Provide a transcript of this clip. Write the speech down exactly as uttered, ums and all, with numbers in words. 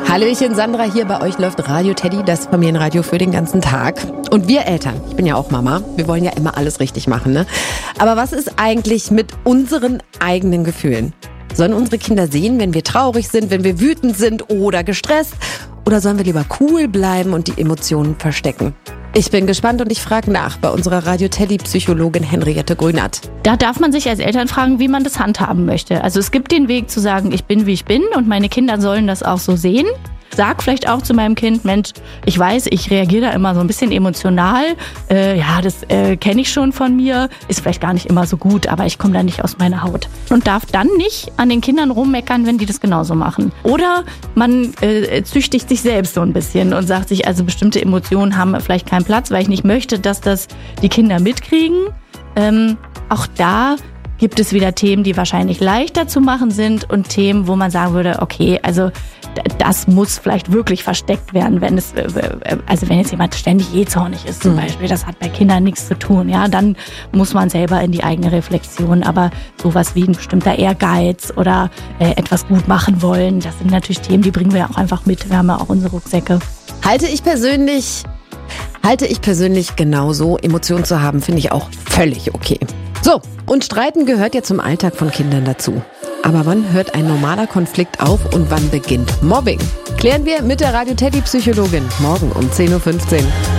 Hallöchen, Sandra hier, bei euch läuft Radio Teddy, das Familienradio für den ganzen Tag. Und wir Eltern, ich bin ja auch Mama, wir wollen ja immer alles richtig machen, ne? Aber was ist eigentlich mit unseren eigenen Gefühlen? Sollen unsere Kinder sehen, wenn wir traurig sind, wenn wir wütend sind oder gestresst? Oder sollen wir lieber cool bleiben und die Emotionen verstecken? Ich bin gespannt und ich frage nach bei unserer Radio Teddy-Psychologin Henriette Grünert. Da darf man sich als Eltern fragen, wie man das handhaben möchte. Also es gibt den Weg zu sagen, ich bin, wie ich bin und meine Kinder sollen das auch so sehen. Sag vielleicht auch zu meinem Kind, Mensch, ich weiß, ich reagiere da immer so ein bisschen emotional. Äh, ja, das äh, kenne ich schon von mir. Ist vielleicht gar nicht immer so gut, aber ich komme da nicht aus meiner Haut. Und darf dann nicht an den Kindern rummeckern, wenn die das genauso machen. Oder man äh, züchtigt sich selbst so ein bisschen und sagt sich, also bestimmte Emotionen haben vielleicht keinen Platz, weil ich nicht möchte, dass das die Kinder mitkriegen. Ähm, auch da gibt es wieder Themen, die wahrscheinlich leichter zu machen sind und Themen, wo man sagen würde, okay, also das muss vielleicht wirklich versteckt werden, wenn es, also wenn jetzt jemand ständig jähzornig ist zum Beispiel, das hat bei Kindern nichts zu tun, ja, dann muss man selber in die eigene Reflexion, aber sowas wie ein bestimmter Ehrgeiz oder äh, etwas gut machen wollen, das sind natürlich Themen, die bringen wir ja auch einfach mit, wir haben ja auch unsere Rucksäcke. Halte ich persönlich, halte ich persönlich genauso, Emotionen zu haben, finde ich auch völlig okay. So, und Streiten gehört ja zum Alltag von Kindern dazu. Aber wann hört ein normaler Konflikt auf und wann beginnt Mobbing? Klären wir mit der Radio Teddy Psychologin morgen um zehn Uhr fünfzehn.